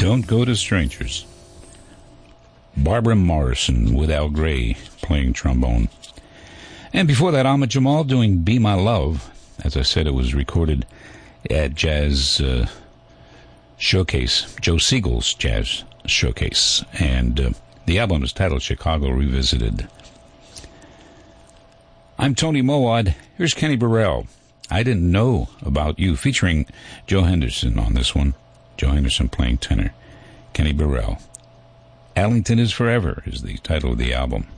Don't Go to Strangers. Barbara Morrison with Al Gray playing trombone. And before that, Ahmad Jamal doing Be My Love. As I said, it was recorded at Jazz Showcase, Joe Siegel's Jazz Showcase. And the album is titled Chicago Revisited. I'm Tony Mowad. Here's Kenny Burrell. I Didn't Know About You, featuring Joe Henderson on this one. Joe Henderson playing tenor. Kenny Burrell. Allington is Forever is the title of the album.